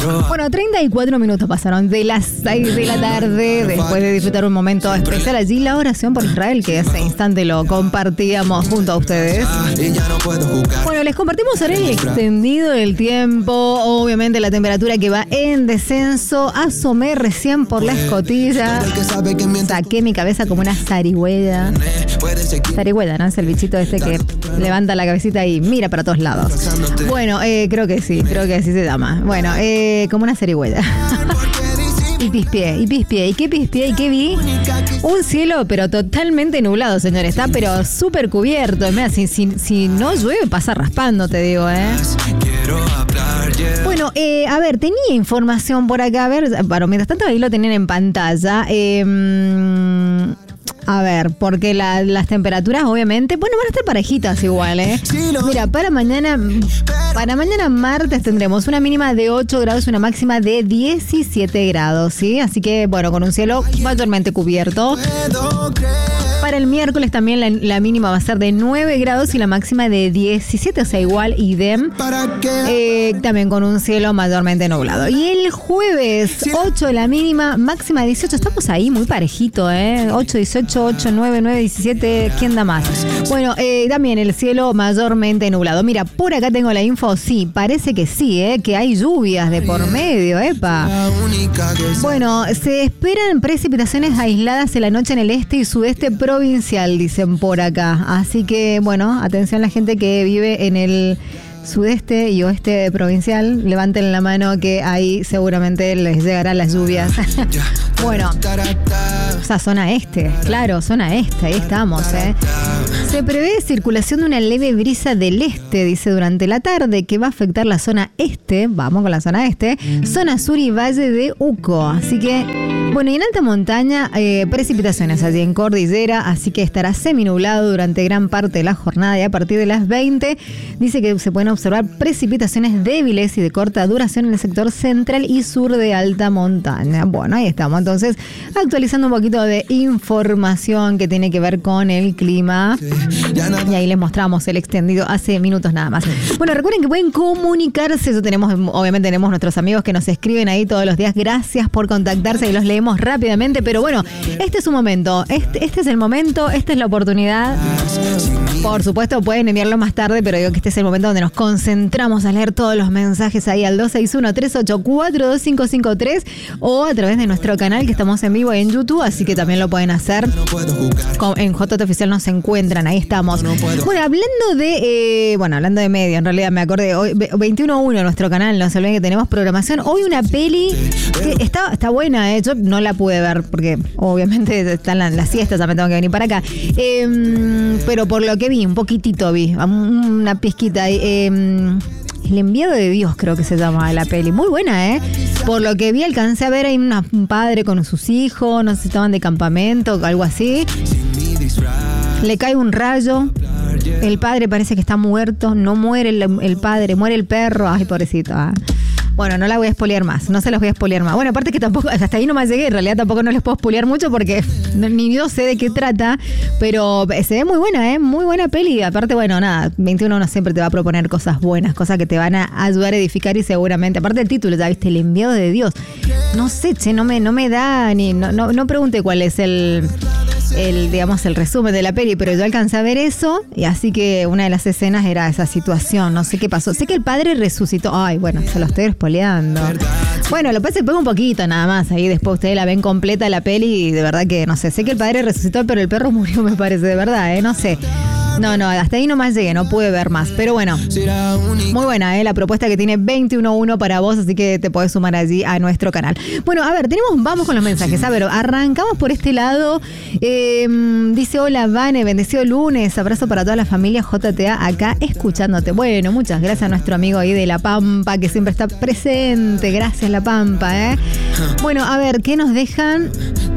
Bueno, 34 minutos pasaron de las 6 de la tarde, después de disfrutar un momento especial allí, la oración por Israel, que ese instante lo compartíamos junto a ustedes. Bueno, les compartimos ahora el extendido del tiempo, obviamente la temperatura que va en descenso. Asomé recién por la escotilla, saqué mi cabeza como una zarigüeya. Zarigüeya, ¿no? Es el bichito este que levanta la cabecita y mira para todos lados. Bueno, creo que sí, así se llama. Bueno, como una zarigüeya. Y pispié. ¿Y qué pispié? ¿Y qué vi? Un cielo, pero totalmente nublado, señores. Está, pero súper cubierto. Mira, si no llueve, pasa raspando, te digo, Bueno, a ver, tenía información por acá. A ver, bueno, mientras tanto ahí lo tenían en pantalla. A ver, porque las temperaturas obviamente, bueno, van a estar parejitas igual, Mira, para mañana martes tendremos una mínima de 8 grados, una máxima de 17 grados, ¿sí? Así que, bueno, con un cielo mayormente cubierto. Para el miércoles también la mínima va a ser de 9 grados y la máxima de 17, o sea, igual, idem. También con un cielo mayormente nublado. Y el jueves, 8 la mínima, máxima de 18. Estamos ahí muy parejito, 8, 18, 8, 9, 9, 17. ¿Quién da más? Bueno, también el cielo mayormente nublado. Mira, por acá tengo la info. Sí, parece que sí, que hay lluvias de por medio, epa. Bueno, se esperan precipitaciones aisladas en la noche en el este y sudeste provincial, dicen por acá. Así que, bueno, atención la gente que vive en el sudeste y oeste provincial. Levanten la mano que ahí seguramente les llegarán las lluvias. Bueno, o sea, zona este, claro, zona este, ahí estamos, Se prevé circulación de una leve brisa del este, dice, durante la tarde, que va a afectar la zona este, vamos con la zona este, zona sur y valle de Uco. Así que, bueno, y en alta montaña, precipitaciones allí en cordillera, así que estará seminublado durante gran parte de la jornada y a partir de las 20, dice que se pueden observar precipitaciones débiles y de corta duración en el sector central y sur de alta montaña. Bueno, ahí estamos. Entonces, actualizando un poquito de información que tiene que ver con el clima. Y ahí les mostramos el extendido hace minutos nada más. Bueno, recuerden que pueden comunicarse. Eso obviamente tenemos nuestros amigos que nos escriben ahí todos los días. Gracias por contactarse y los leemos rápidamente. Pero bueno, este es su momento. Este es el momento, esta es la oportunidad. Por supuesto, pueden enviarlo más tarde, pero digo que este es el momento donde nos concentramos a leer todos los mensajes ahí al 261-384-2553 o a través de nuestro canal que estamos en vivo en YouTube, así que también lo pueden hacer. En JT Oficial nos encuentran, ahí estamos. Bueno, hablando de medio, en realidad me acordé, hoy 21.1 nuestro canal, no se olviden que tenemos programación. Hoy una peli que está buena, yo no la pude ver porque obviamente están las siestas, ya me tengo que venir para acá. Pero por lo que vi, un poquitito vi, una pizquita ahí. El enviado de Dios creo que se llama la peli. Muy buena, Por lo que vi, alcancé a ver ahí un padre con sus hijos, no sé si estaban de campamento o algo así. Le cae un rayo. El padre parece que está muerto. No muere el padre, muere el perro. Ay, pobrecito. Bueno, no la voy a spoilear más, no se las voy a spoilear más. Bueno, aparte que tampoco, hasta ahí nomás llegué, en realidad tampoco no les puedo spoilear mucho porque ni yo sé de qué trata, pero se ve muy buena, muy buena peli. Aparte, bueno, nada, 21 siempre te va a proponer cosas buenas, cosas que te van a ayudar a edificar y seguramente, aparte del título, ya viste, el enviado de Dios. No sé, no me da, no pregunte cuál es el resumen de la peli, pero yo alcancé a ver eso y así que una de las escenas era esa situación, no sé qué pasó. Sé que el padre resucitó. Ay, bueno, se lo estoy spoileando. Bueno, lo pasa, pega un poquito nada más, ahí después ustedes la ven completa la peli y de verdad que no sé que el padre resucitó, pero el perro murió, me parece, de verdad, no sé. No, hasta ahí nomás llegué, no pude ver más. Pero bueno, muy buena, la propuesta que tiene 21.1 para vos, así que te podés sumar allí a nuestro canal. Bueno, a ver, vamos con los mensajes. A ver, arrancamos por este lado. Dice, hola, Vane, bendecido lunes. Abrazo para toda la familia JTA acá escuchándote. Bueno, muchas gracias a nuestro amigo ahí de La Pampa, que siempre está presente. Gracias, La Pampa, Bueno, a ver, ¿qué nos dejan?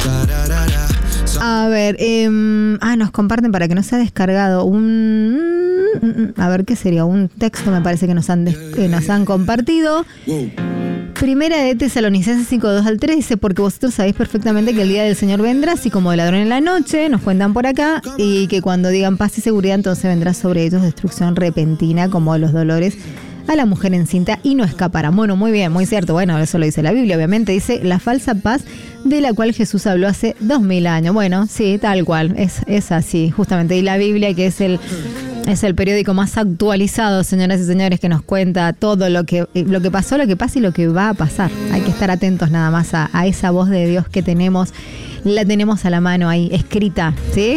A ver, nos comparten para que no sea descargado a ver, ¿qué sería? Un texto me parece que nos han compartido. Primera de Tesalonicenses 5:2 al 3 dice, porque vosotros sabéis perfectamente que el día del Señor vendrá así como de ladrón en la noche, nos cuentan por acá, y que cuando digan paz y seguridad entonces vendrá sobre ellos destrucción repentina como los dolores a la mujer encinta y no escapará. Bueno, muy bien, muy cierto. Bueno, eso lo dice la Biblia, obviamente. Dice la falsa paz de la cual Jesús habló hace 2000 años. Bueno, sí, tal cual. Es así, justamente. Y la Biblia, que es el periódico más actualizado, señoras y señores, que nos cuenta todo lo que pasó, lo que pasa y lo que va a pasar. Hay que estar atentos nada más a esa voz de Dios que tenemos. La tenemos a la mano ahí, escrita, ¿sí?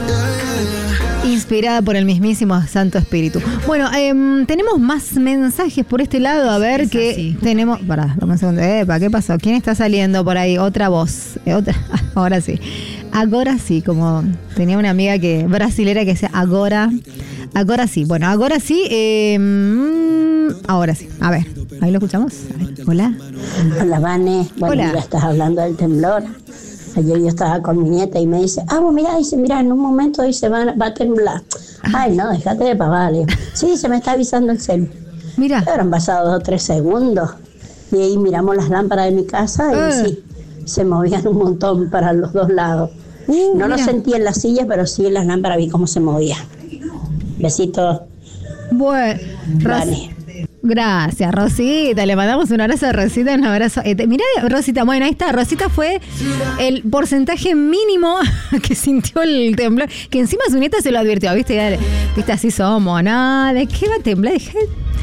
Inspirada por el mismísimo Santo Espíritu. Bueno, tenemos más mensajes por este lado. A ver qué tenemos. Pará, dame un segundo. ¿Qué pasó? ¿Quién está saliendo por ahí? Otra voz. Ahora sí. Agora sí, como tenía una amiga brasilera que decía agora sí. Bueno, agora sí. Ahora sí. A ver, ahí lo escuchamos. A ver, hola. Hola, Vane. Bueno, Hola. Ya estás hablando del temblor. Ayer yo estaba con mi nieta y me dice, mira, en un momento dice, va a temblar. Ay, no, déjate de pavales. Sí, se me está avisando el cel. Mira. Habrán pasado 2 o 3 segundos. Y ahí miramos las lámparas de mi casa y sí, se movían un montón para los dos lados. No lo sentí en las sillas, pero sí en las lámparas vi cómo se movían. Besitos. Bueno, gracias, Rosita. Le mandamos un abrazo a Rosita, un abrazo. Mirá, Rosita, bueno, ahí está. Rosita fue el porcentaje mínimo que sintió el temblor. Que encima su nieta se lo advirtió, ¿viste? Viste, así somos. No, ¿de qué va a temblar? Dije,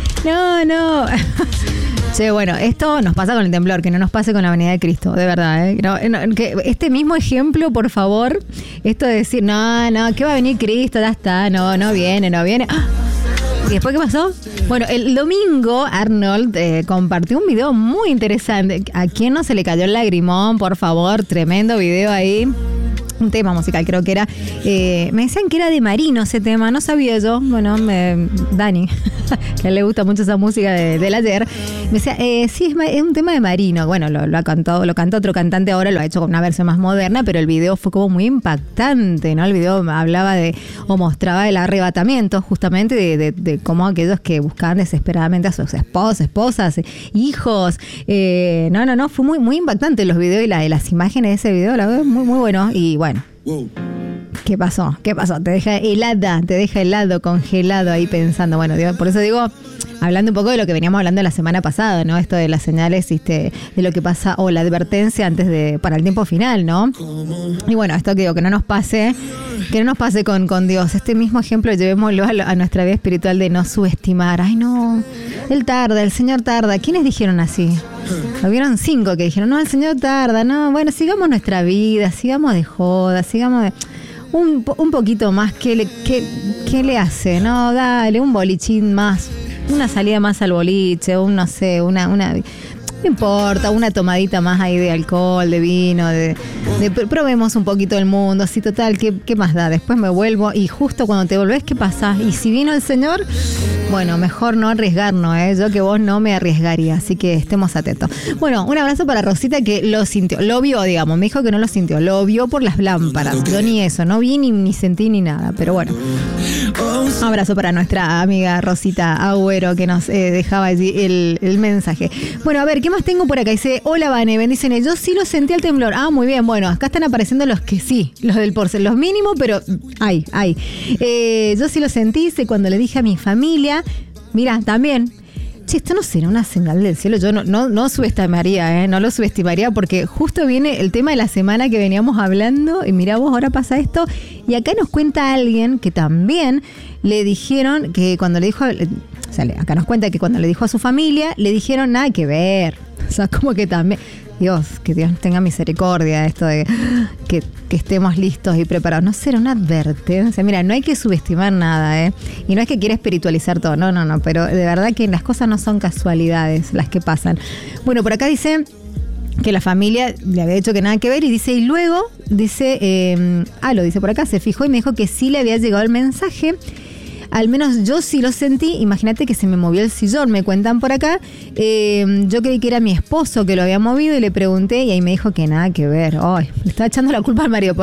no. Che, bueno, esto nos pasa con el temblor, que no nos pase con la venida de Cristo, de verdad, ¿eh? No, que este mismo ejemplo, por favor, esto de decir, no, que va a venir Cristo, ya está, no viene. ¡Ah! ¿Y después qué pasó? Bueno, el domingo Arnold compartió un video muy interesante. ¿A quién no se le cayó el lagrimón? Por favor, tremendo video ahí. Un tema musical, creo que era. Me decían que era de Marino ese tema, no sabía yo. Bueno, Dani, que a él le gusta mucho esa música del ayer, me decía, sí, es un tema de Marino. Bueno, lo cantó otro cantante, ahora lo ha hecho con una versión más moderna, pero el video fue como muy impactante, ¿no? El video hablaba o mostraba el arrebatamiento, justamente, de cómo aquellos que buscaban desesperadamente a sus esposas, hijos. No, fue muy, muy impactante los videos y las imágenes de ese video, la verdad, muy, muy bueno. Y bueno. Wow. ¿Qué pasó? Te deja helado, congelado ahí pensando. Bueno, por eso digo, hablando un poco de lo que veníamos hablando la semana pasada, ¿no? Esto de las señales, de lo que pasa, o la advertencia para el tiempo final, ¿no? Y bueno, esto que digo, que no nos pase con Dios. Este mismo ejemplo llevémoslo a nuestra vida espiritual de no subestimar. Ay, no, el Señor tarda. ¿Quiénes dijeron así? Hubieron 5 que dijeron, no, el Señor tarda, no, bueno, sigamos nuestra vida, sigamos de joda, sigamos de... Un poquito más, ¿qué le hace? No, dale, un bolichín más, una salida más al boliche, no sé, una no importa, una tomadita más ahí de alcohol, de vino, probemos un poquito el mundo, así total, ¿qué más da? Después me vuelvo y justo cuando te volvés, ¿qué pasa? Y si vino el Señor, bueno, mejor no arriesgarnos, yo que vos no me arriesgaría, así que estemos atentos. Bueno, un abrazo para Rosita que lo sintió, lo vio, digamos, me dijo que no lo sintió, lo vio por las lámparas, yo ni eso, no vi ni sentí ni nada, pero bueno. Un abrazo para nuestra amiga Rosita Agüero que nos dejaba allí el mensaje. Bueno, a ver, ¿qué más tengo por acá? Dice, hola Vane, bendiciones. Yo sí lo sentí el temblor. Ah, muy bien, bueno, acá están apareciendo los que sí, los del porcel, los mínimos, pero hay. Yo sí lo sentí, cuando le dije a mi familia, mira, también, che, esto no será una señal del cielo. Yo no subestimaría, no lo subestimaría, porque justo viene el tema de la semana que veníamos hablando y mirá vos, ahora pasa esto. Y acá nos cuenta alguien que también le dijeron que cuando le dijo, acá nos cuenta que cuando le dijo a su familia, le dijeron nada que ver. O sea, como que también, Dios, que Dios tenga misericordia, esto de que estemos listos y preparados. No será una advertencia. Mira, no hay que subestimar nada, Y no es que quiera espiritualizar todo, no, pero de verdad que las cosas no son casualidades las que pasan. Bueno, por acá dice que la familia le había dicho que nada que ver y luego dice, lo dice por acá, se fijó y me dijo que sí le había llegado el mensaje. Al menos yo sí lo sentí. Imagínate que se me movió el sillón, me cuentan por acá. Yo creí que era mi esposo que lo había movido y le pregunté y ahí me dijo que nada que ver. Ay, le estaba echando la culpa al marido.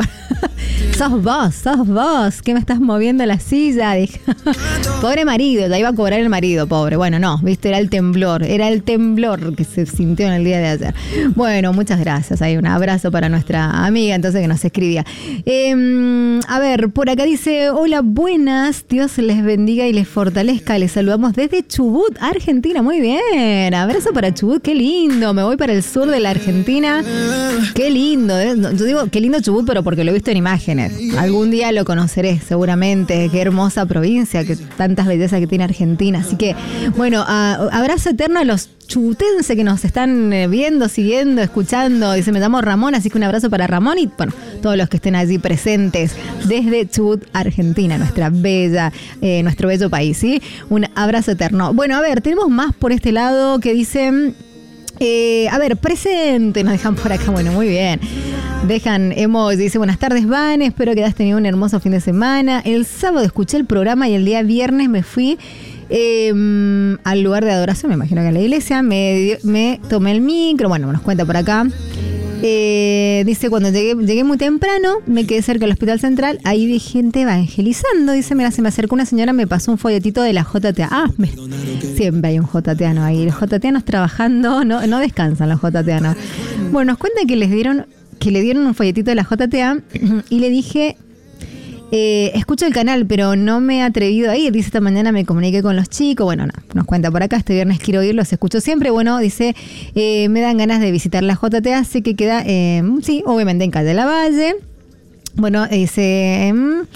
Sos vos, que me estás moviendo la silla. Dije. Pobre marido, ya iba a cobrar el marido, pobre. Bueno, no, viste, era el temblor que se sintió en el día de ayer. Bueno, muchas gracias. Hay un abrazo para nuestra amiga entonces que nos escribía. A ver, por acá dice, hola, buenas, Dios les les bendiga y les fortalezca. Les saludamos desde Chubut, Argentina. Muy bien. Abrazo para Chubut, qué lindo. Me voy para el sur de la Argentina. Qué lindo. Yo digo, qué lindo Chubut, pero porque lo he visto en imágenes. Algún día lo conoceré, seguramente. Qué hermosa provincia, que tantas bellezas que tiene Argentina. Así que, bueno, abrazo eterno a los chubutenses que nos están viendo, siguiendo, escuchando. Dice, me llamo Ramón, así que un abrazo para Ramón y, bueno, todos los que estén allí presentes desde Chubut, Argentina, nuestro bello país, ¿sí? Un abrazo eterno. Bueno, a ver, tenemos más por este lado que dicen... a ver, presente, nos dejan por acá, bueno, muy bien. Dejan emoji, dice, buenas tardes, Van, espero que hayas tenido un hermoso fin de semana. El sábado escuché el programa y el día viernes me fui al lugar de adoración, me imagino que en la iglesia, me tomé el micro, bueno, nos cuenta por acá. Dice, cuando llegué muy temprano, me quedé cerca del Hospital Central, ahí vi gente evangelizando. Dice, mira, se me acercó una señora, me pasó un folletito de la JTA. Siempre hay un JTano ahí. Los JTanos trabajando, no descansan los JTanos. Bueno, nos cuenta que le dieron un folletito de la JTA y le dije... escucho el canal, pero no me he atrevido a ir. Dice, esta mañana me comuniqué con los chicos. Bueno, no, nos cuenta por acá, este viernes quiero ir, los escucho siempre. Bueno, dice, me dan ganas de visitar la JTA. Sé que queda, sí, obviamente en Calle Lavalle. Bueno, dice...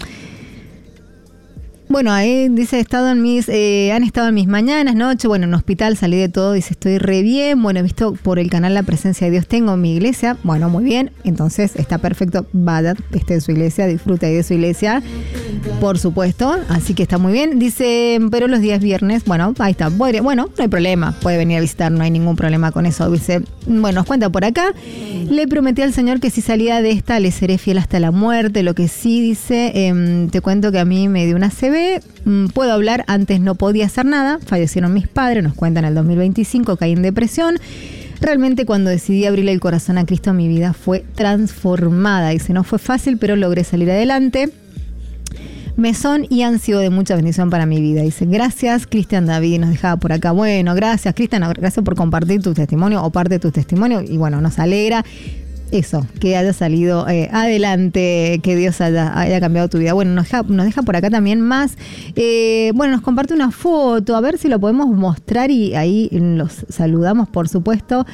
Bueno, ahí dice, han estado en mis mañanas, noche, bueno, en un hospital, salí de todo, dice, estoy re bien, bueno, he visto por el canal la presencia de Dios, tengo mi iglesia, bueno, muy bien, entonces está perfecto, vaya, esté en su iglesia, disfruta ahí de su iglesia, por supuesto, así que está muy bien, dice, pero los días viernes, bueno, ahí está, bueno, no hay problema, puede venir a visitar, no hay ningún problema con eso, dice, bueno, nos cuenta por acá, le prometí al Señor que si salía de esta, le seré fiel hasta la muerte, lo que sí, dice, te cuento que a mí me dio una CB, puedo hablar, antes no podía hacer nada, fallecieron mis padres, nos cuentan en el 2025, caí en depresión. Realmente cuando decidí abrirle el corazón a Cristo, mi vida fue transformada. Dice, no fue fácil, pero logré salir adelante. Me son y han sido de mucha bendición para mi vida. Dice, gracias, Cristian David, nos dejaba por acá. Bueno, gracias, Cristian, gracias por compartir tu testimonio o parte de tu testimonio. Y bueno, nos alegra eso, que haya salido adelante, que Dios haya cambiado tu vida. Bueno, nos deja por acá también más. Bueno, nos comparte una foto, a ver si lo podemos mostrar y ahí los saludamos, por supuesto.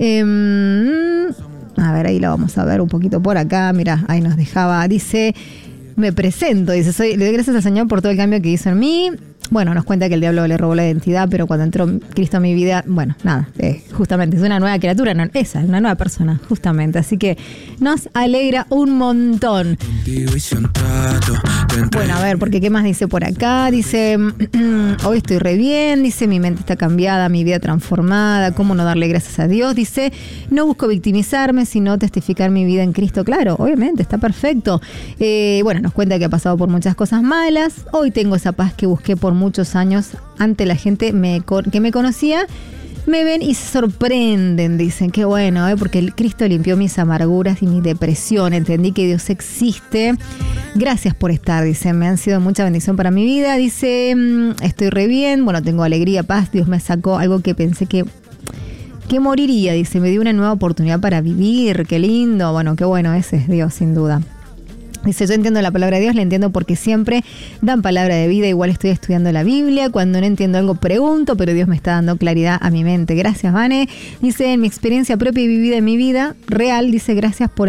A ver, ahí lo vamos a ver un poquito por acá. Mira, ahí nos dejaba, dice, me presento, dice, le doy gracias al Señor por todo el cambio que hizo en mí. Bueno, nos cuenta que el diablo le robó la identidad, pero cuando entró Cristo a mi vida, bueno, nada, justamente es una nueva criatura, no, esa es una nueva persona, justamente. Así que nos alegra un montón. Bueno, a ver, porque ¿qué más dice por acá? Dice, hoy estoy re bien, dice, mi mente está cambiada, mi vida transformada, ¿cómo no darle gracias a Dios? Dice, no busco victimizarme, sino testificar mi vida en Cristo. Claro, obviamente, está perfecto. Bueno, nos cuenta que ha pasado por muchas cosas malas, hoy tengo esa paz que busqué por muchos años ante la gente que me conocía, me ven y se sorprenden, dicen, qué bueno, porque el Cristo limpió mis amarguras y mi depresión, entendí que Dios existe, gracias por estar, dice, me han sido mucha bendición para mi vida, dice, estoy re bien, bueno, tengo alegría, paz, Dios me sacó algo que pensé que moriría, dice, me dio una nueva oportunidad para vivir, qué lindo, bueno, qué bueno, ese es Dios, sin duda. Dice, yo entiendo la palabra de Dios, la entiendo porque siempre dan palabra de vida, igual estoy estudiando la Biblia, cuando no entiendo algo pregunto, pero Dios me está dando claridad a mi mente. Gracias, Vane. Dice, en mi experiencia propia y vivida en mi vida real, dice, gracias por...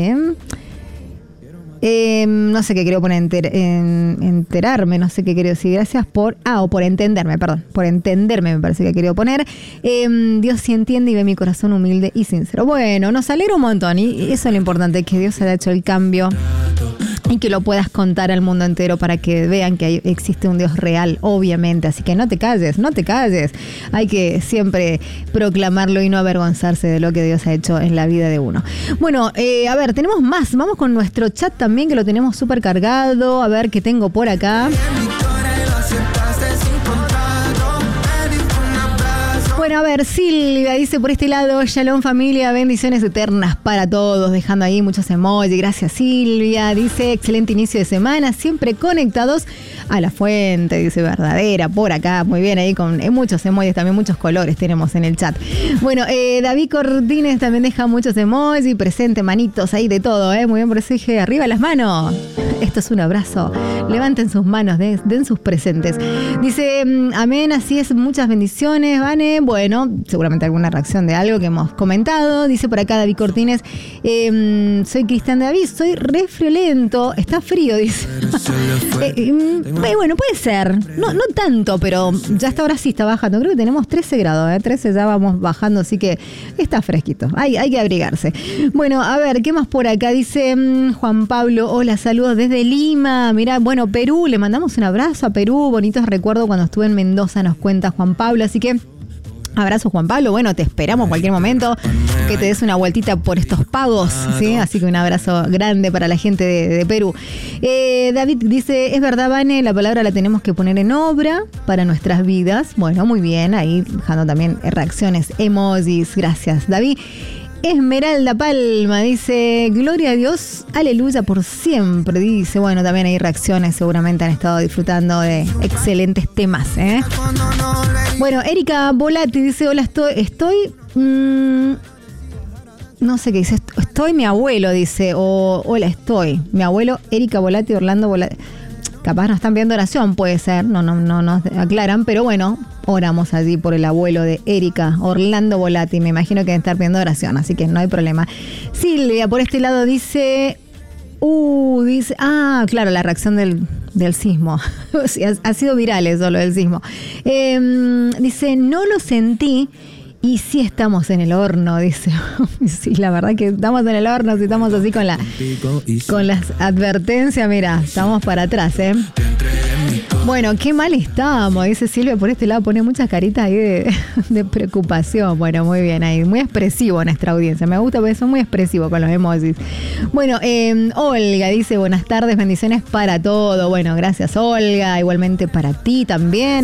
no sé qué quiero poner, enterarme, no sé qué quiero decir, gracias por entenderme, perdón, por entenderme me parece que quería poner, Dios sí entiende y ve mi corazón humilde y sincero. Bueno, nos alegra un montón y eso es lo importante, que Dios haya hecho el cambio y que lo puedas contar al mundo entero para que vean que existe un Dios real, obviamente. Así que no te calles. Hay que siempre proclamarlo y no avergonzarse de lo que Dios ha hecho en la vida de uno. Bueno, a ver, tenemos más. Vamos con nuestro chat también, que lo tenemos súper cargado. A ver qué tengo por acá. Bueno, a ver, Silvia dice por este lado, Shalom familia, bendiciones eternas para todos, dejando ahí muchos emojis, gracias Silvia, dice excelente inicio de semana, siempre conectados a la fuente, dice verdadera, por acá, muy bien, ahí con muchos emojis, también muchos colores tenemos en el chat. Bueno, David Cortines también deja muchos emojis, presente, manitos ahí de todo, muy bien, por eso dije, arriba las manos. Esto es un abrazo. Levanten sus manos, den sus presentes. Dice, amén, así es, muchas bendiciones, Vane. Bueno, seguramente alguna reacción de algo que hemos comentado. Dice por acá David Cortines, soy Cristian David, soy re friolento. Está frío, dice. Bueno, puede ser. No tanto, pero ya hasta ahora sí está bajando. Creo que tenemos 13 grados, 13 ya vamos bajando, así que está fresquito. Hay que abrigarse. Bueno, a ver, ¿qué más por acá? Dice Juan Pablo, hola, saludos desde Lima. Mirá, bueno, Perú, le mandamos un abrazo a Perú. Bonitos recuerdos cuando estuve en Mendoza, nos cuenta Juan Pablo. Así que abrazo, Juan Pablo. Bueno, te esperamos en cualquier momento que te des una vueltita por estos pagos, ¿sí? Así que un abrazo grande para la gente de Perú. David dice, es verdad, Vane, la palabra la tenemos que poner en obra para nuestras vidas. Bueno, muy bien, ahí dejando también reacciones, emojis. Gracias, David. Esmeralda Palma dice, gloria a Dios, aleluya por siempre, dice. Bueno, también hay reacciones, seguramente han estado disfrutando de excelentes temas, ¿eh? Bueno, Erika Volati dice, hola, estoy no sé qué dice, estoy mi abuelo, dice, o hola, estoy, mi abuelo, Erika Volati, Orlando Volati. Capaz nos están pidiendo oración, puede ser, no nos aclaran, pero bueno, oramos allí por el abuelo de Erika, Orlando Volati, me imagino que deben estar pidiendo oración, así que no hay problema. Silvia, por este lado dice, claro, la reacción del sismo, sí, ha sido viral eso, lo del sismo. Dice, no lo sentí, y sí estamos en el horno, dice. Sí, la verdad que estamos en el horno, si estamos así con las advertencias, mira, estamos para atrás, ¿eh? Bueno, qué mal estamos, dice Silvia, por este lado pone muchas caritas ahí de preocupación. Bueno, muy bien ahí, muy expresivo nuestra audiencia, me gusta porque son muy expresivos con los emojis. Bueno, Olga dice, buenas tardes, bendiciones para todo. Bueno, gracias Olga, igualmente para ti también.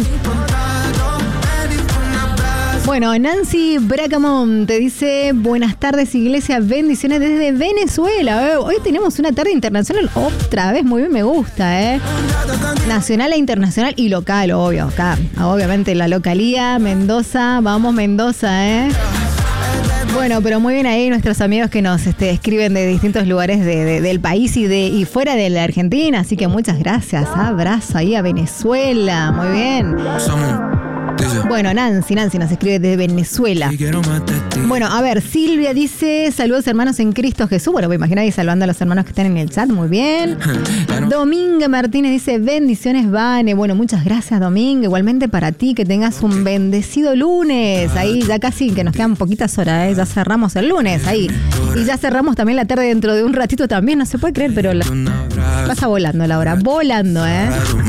Bueno, Nancy Bracamonte dice, buenas tardes Iglesia, bendiciones desde Venezuela. Hoy tenemos una tarde internacional otra vez, muy bien, me gusta, nacional e internacional y local, obvio, acá, obviamente la localía, Mendoza, vamos Mendoza, Bueno, pero muy bien ahí nuestros amigos que nos escriben de distintos lugares del país y fuera de la Argentina, así que muchas gracias, abrazo ahí a Venezuela, muy bien. Bueno, Nancy nos escribe desde Venezuela. Bueno, a ver, Silvia dice, saludos hermanos en Cristo Jesús. Bueno, me imagino ahí saludando a los hermanos que están en el chat, muy bien. Dominga Martínez dice, bendiciones Vane. Bueno, muchas gracias Dominga, igualmente para ti, que tengas un bendecido lunes. Ahí ya casi que nos quedan poquitas horas, ya cerramos el lunes ahí. Y ya cerramos también la tarde dentro de un ratito también, no se puede creer, pero pasa volando la hora, volando,